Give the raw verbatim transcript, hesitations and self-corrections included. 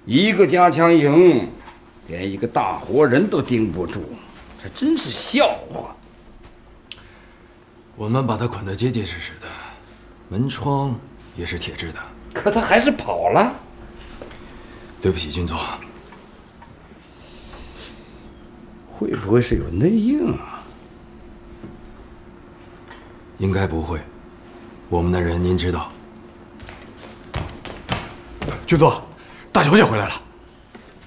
一个加强营，连一个大活人都盯不住，这真是笑话。 我们把他捆得结结实实的，门窗也是铁制的。 可他还是跑了。 对不起，军座。 会不会是有内应啊？ 应该不会。我们的人您知道。 军座，大小姐回来了。